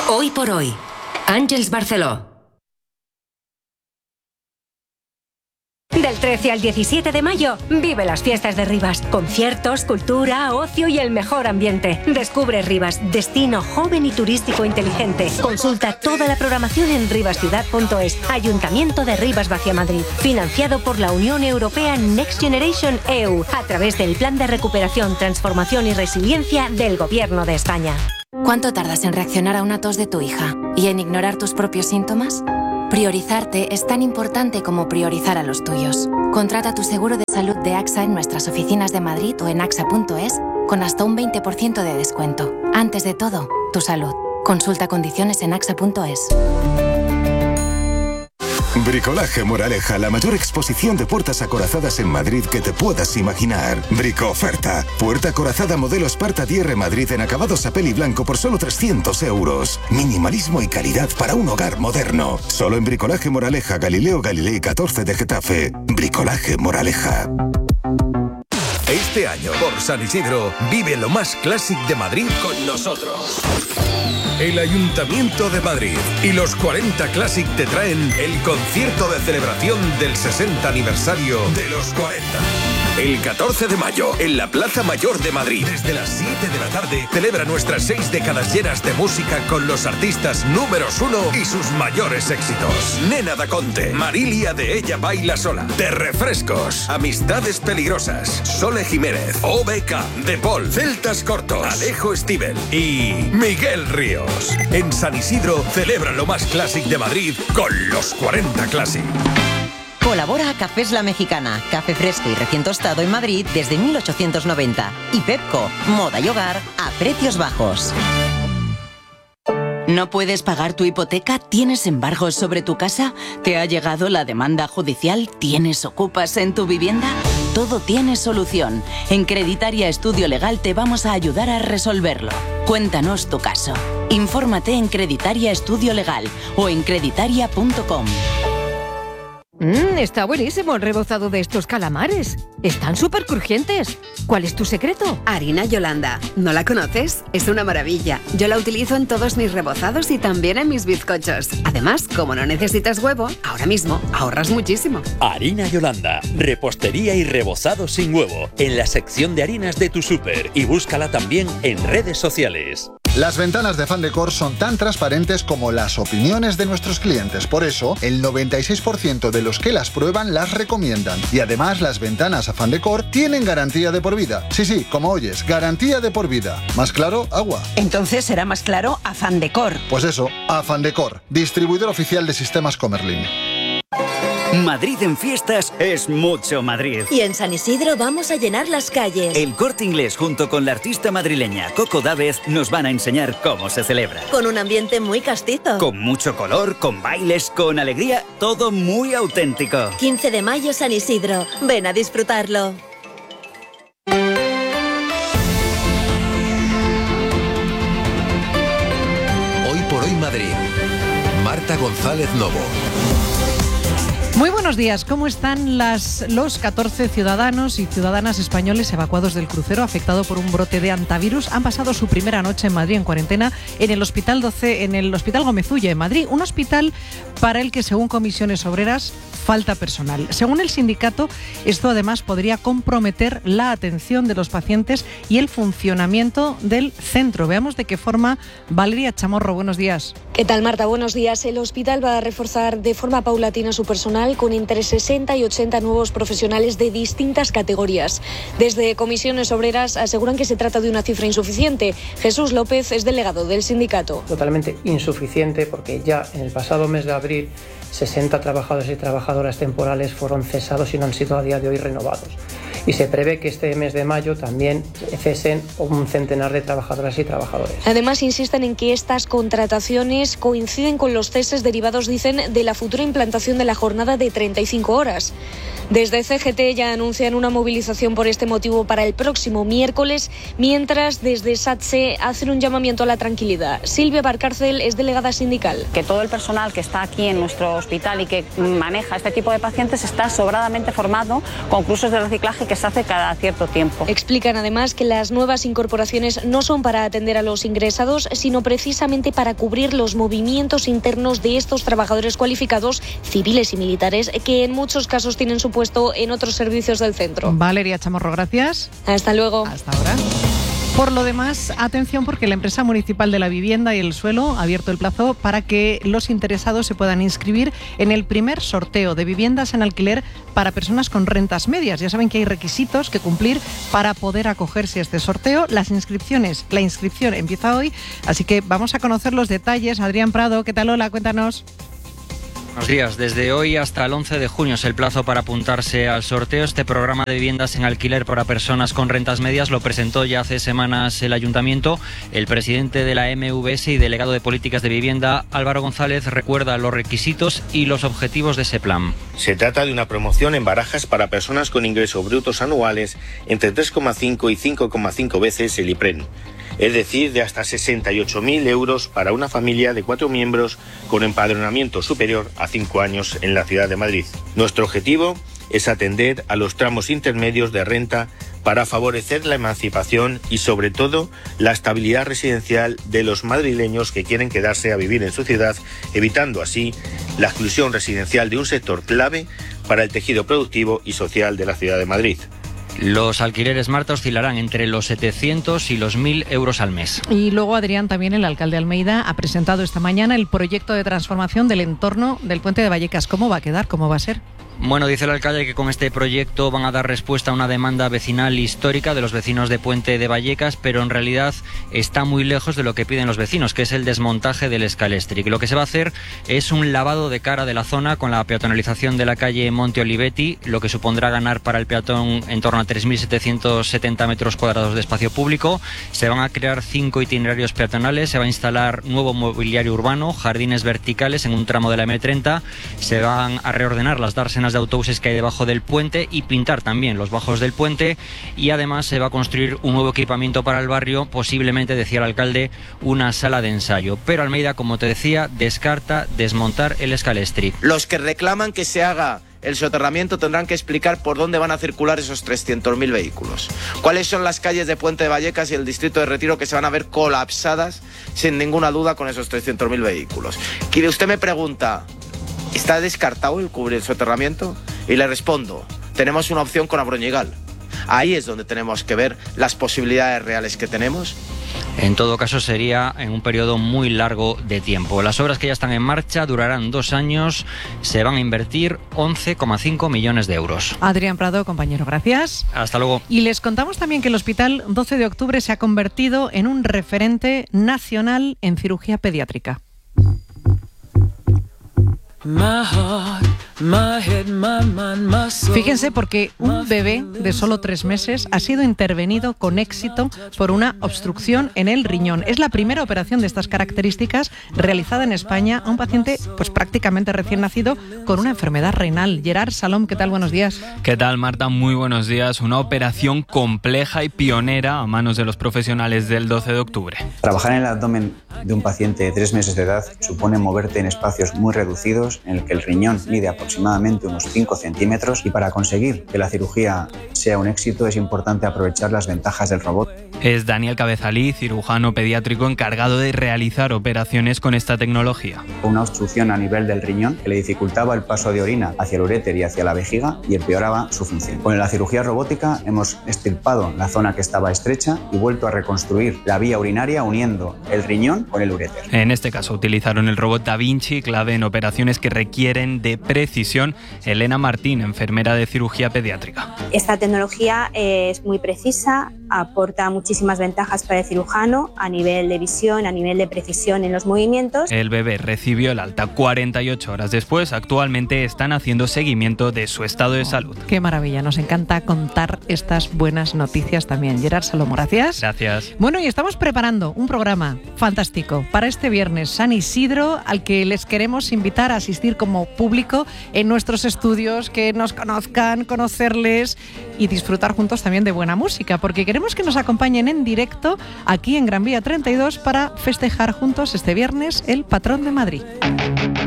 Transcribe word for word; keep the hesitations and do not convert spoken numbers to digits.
Hoy por hoy, Àngels Barceló. Del trece al diecisiete de mayo, vive las fiestas de Rivas. Conciertos, cultura, ocio y el mejor ambiente. Descubre Rivas, destino joven y turístico inteligente. Consulta toda la programación en rivasciudad punto es. Ayuntamiento de Rivas Vacia Madrid. Financiado por la Unión Europea Next Generation E U, a través del Plan de Recuperación, Transformación y Resiliencia del Gobierno de España. ¿Cuánto tardas en reaccionar a una tos de tu hija y en ignorar tus propios síntomas? Priorizarte es tan importante como priorizar a los tuyos. Contrata tu seguro de salud de AXA en nuestras oficinas de Madrid o en axa punto es con hasta un veinte por ciento de descuento. Antes de todo, tu salud. Consulta condiciones en axa punto es. Bricolaje Moraleja, la mayor exposición de puertas acorazadas en Madrid que te puedas imaginar. Brico-oferta. Puerta acorazada modelo Sparta D R Madrid en acabados a peli blanco por solo trescientos euros. Minimalismo y calidad para un hogar moderno. Solo en Bricolaje Moraleja, Galileo Galilei catorce de Getafe. Bricolaje Moraleja. Este año, por San Isidro, vive lo más clásico de Madrid con nosotros. El Ayuntamiento de Madrid y los cuarenta Classic te traen el concierto de celebración del sesenta aniversario de los cuarenta. El catorce de mayo, en la Plaza Mayor de Madrid, desde las siete de la tarde, celebra nuestras seis décadas llenas de música con los artistas números uno y sus mayores éxitos. Nena da Conte, Marilia de Ella Baila Sola, De Refrescos, Amistades Peligrosas, Sole Jiménez, O B K, De Paul, Celtas Cortos, Alejo Stivel y Miguel Ríos. En San Isidro, celebra lo más clásico de Madrid con los cuarenta Classic. Colabora a Cafés La Mexicana, café fresco y recién tostado en Madrid desde mil ochocientos noventa. Y Pepco, moda y hogar a precios bajos. ¿No puedes pagar tu hipoteca? ¿Tienes embargos sobre tu casa? ¿Te ha llegado la demanda judicial? ¿Tienes ocupas en tu vivienda? Todo tiene solución. En Creditaria Estudio Legal te vamos a ayudar a resolverlo. Cuéntanos tu caso. Infórmate en Creditaria Estudio Legal o en creditaria punto com. Mmm, está buenísimo el rebozado de estos calamares. Están súper crujientes. ¿Cuál es tu secreto? Harina Yolanda. ¿No la conoces? Es una maravilla. Yo la utilizo en todos mis rebozados y también en mis bizcochos. Además, como no necesitas huevo, ahora mismo ahorras muchísimo. Harina Yolanda. Repostería y rebozado sin huevo. En la sección de harinas de tu súper. Y búscala también en redes sociales. Las ventanas de Fandecor son tan transparentes como las opiniones de nuestros clientes. Por eso, el noventa y seis por ciento de los que las prueban las recomiendan. Y además, las ventanas a Fandecor tienen garantía de por vida. Sí, sí, como oyes, garantía de por vida. ¿Más claro? Agua. Entonces será más claro a Fandecor. Pues eso, a Fandecor, distribuidor oficial de sistemas Comerlin. Madrid en fiestas es mucho Madrid. Y en San Isidro vamos a llenar las calles. El Corte Inglés junto con la artista madrileña Coco Dávez nos van a enseñar cómo se celebra. Con un ambiente muy castizo. Con mucho color, con bailes, con alegría, todo muy auténtico. quince de mayo San Isidro. Ven a disfrutarlo. Hoy por hoy Madrid. Marta González Novo. Muy buenos días. ¿Cómo están las, los catorce ciudadanos y ciudadanas españoles evacuados del crucero afectado por un brote de hantavirus? Han pasado su primera noche en Madrid en cuarentena en el Hospital doce, en el Hospital Gómez Ulla en Madrid, un hospital para el que, según Comisiones Obreras, falta personal. Según el sindicato, esto además podría comprometer la atención de los pacientes y el funcionamiento del centro. Veamos de qué forma. Valeria Chamorro, buenos días. ¿Qué tal, Marta? Buenos días. El hospital va a reforzar de forma paulatina su personal con entre sesenta y ochenta nuevos profesionales de distintas categorías. Desde Comisiones Obreras aseguran que se trata de una cifra insuficiente. Jesús López es delegado del sindicato. Totalmente insuficiente porque ya en el pasado mes de abril sesenta trabajadores y trabajadoras temporales fueron cesados y no han sido a día de hoy renovados. Y se prevé que este mes de mayo también cesen un centenar de trabajadoras y trabajadores. Además, insisten en que estas contrataciones coinciden con los ceses derivados, dicen, de la futura implantación de la jornada de treinta y cinco horas. Desde C G T ya anuncian una movilización por este motivo para el próximo miércoles, mientras desde SATSE hacen un llamamiento a la tranquilidad. Silvia Barcárcel es delegada sindical. Que todo el personal que está aquí en nuestro hospital y que maneja este tipo de pacientes está sobradamente formado con cursos de reciclaje que se hace cada cierto tiempo. Explican además que las nuevas incorporaciones no son para atender a los ingresados, sino precisamente para cubrir los movimientos internos de estos trabajadores cualificados, civiles y militares, que en muchos casos tienen su puesto en otros servicios del centro. Valeria Chamorro, gracias. Hasta luego. Hasta ahora. Por lo demás, atención porque la empresa municipal de la vivienda y el suelo ha abierto el plazo para que los interesados se puedan inscribir en el primer sorteo de viviendas en alquiler para personas con rentas medias. Ya saben que hay requisitos que cumplir para poder acogerse a este sorteo. Las inscripciones, la inscripción empieza hoy, así que vamos a conocer los detalles. Adrián Prado, ¿qué tal? Hola, cuéntanos. Buenos días. Desde hoy hasta el once de junio es el plazo para apuntarse al sorteo. Este programa de viviendas en alquiler para personas con rentas medias lo presentó ya hace semanas el Ayuntamiento. El presidente de la M V S y delegado de Políticas de Vivienda, Álvaro González, recuerda los requisitos y los objetivos de ese plan. Se trata de una promoción en barajas para personas con ingresos brutos anuales entre tres coma cinco y cinco coma cinco veces el IPREN. Es decir, de hasta sesenta y ocho mil euros para una familia de cuatro miembros con empadronamiento superior a cinco años en la ciudad de Madrid. Nuestro objetivo es atender a los tramos intermedios de renta para favorecer la emancipación y, sobre todo, la estabilidad residencial de los madrileños que quieren quedarse a vivir en su ciudad, evitando así la exclusión residencial de un sector clave para el tejido productivo y social de la ciudad de Madrid. Los alquileres, Marta, oscilarán entre los setecientos y los mil euros al mes. Y luego, Adrián, también el alcalde de Almeida ha presentado esta mañana el proyecto de transformación del entorno del puente de Vallecas. ¿Cómo va a quedar? ¿Cómo va a ser? Bueno, dice el alcalde que con este proyecto van a dar respuesta a una demanda vecinal histórica de los vecinos de Puente de Vallecas, pero en realidad está muy lejos de lo que piden los vecinos, que es el desmontaje del Scalextric. Lo que se va a hacer es un lavado de cara de la zona con la peatonalización de la calle Monte Olivetti, lo que supondrá ganar para el peatón en torno a tres mil setecientos setenta metros cuadrados de espacio público. Se van a crear cinco itinerarios peatonales, se va a instalar nuevo mobiliario urbano, jardines verticales en un tramo de la eme treinta, se van a reordenar las dársenas de autobuses que hay debajo del puente y pintar también los bajos del puente, y además se va a construir un nuevo equipamiento para el barrio, posiblemente, decía el alcalde, una sala de ensayo. Pero Almeida, como te decía, descarta desmontar el Scalextric. Los que reclaman que se haga el soterramiento tendrán que explicar por dónde van a circular esos trescientos mil vehículos. ¿Cuáles son las calles de Puente de Vallecas y el distrito de Retiro que se van a ver colapsadas, sin ninguna duda, con esos trescientos mil vehículos? Y usted me pregunta, ¿está descartado el cubrir el soterramiento? Y le respondo, tenemos una opción con Abroñigal. Ahí es donde tenemos que ver las posibilidades reales que tenemos. En todo caso, sería en un periodo muy largo de tiempo. Las obras que ya están en marcha durarán dos años. Se van a invertir once coma cinco millones de euros. Adrián Prado, compañero, gracias. Hasta luego. Y les contamos también que el Hospital doce de octubre se ha convertido en un referente nacional en cirugía pediátrica. Fíjense, porque un bebé de solo tres meses ha sido intervenido con éxito por una obstrucción en el riñón. Es la primera operación de estas características realizada en España a un paciente pues prácticamente recién nacido con una enfermedad renal. Gerard Salom, ¿qué tal? Buenos días. ¿Qué tal, Marta? Muy buenos días. Una operación compleja y pionera a manos de los profesionales del doce de octubre. Trabajar en el abdomen de un paciente de tres meses de edad supone moverte en espacios muy reducidos en el que el riñón mide aproximadamente unos cinco centímetros, y para conseguir que la cirugía sea un éxito es importante aprovechar las ventajas del robot. Es Daniel Cabezalí, cirujano pediátrico encargado de realizar operaciones con esta tecnología. Una obstrucción a nivel del riñón que le dificultaba el paso de orina hacia el uréter y hacia la vejiga y empeoraba su función. Con la cirugía robótica hemos extirpado la zona que estaba estrecha y vuelto a reconstruir la vía urinaria uniendo el riñón con el uréter. En este caso utilizaron el robot Da Vinci, clave en operaciones que requieren de precisión. Elena Martín, enfermera de cirugía pediátrica. Esta tecnología es muy precisa, aporta muchísimas ventajas para el cirujano a nivel de visión, a nivel de precisión en los movimientos. El bebé recibió el alta cuarenta y ocho horas después. Actualmente están haciendo seguimiento de su estado de salud. Qué maravilla, nos encanta contar estas buenas noticias también. Gerard Salom, gracias. Gracias. Bueno, y estamos preparando un programa fantástico para este viernes, San Isidro, al que les queremos invitar a asistir como público en nuestros estudios, que nos conozcan, conocerles y disfrutar juntos también de buena música, porque queremos que nos acompañen en directo aquí en Gran Vía treinta y dos para festejar juntos este viernes el Patrón de Madrid.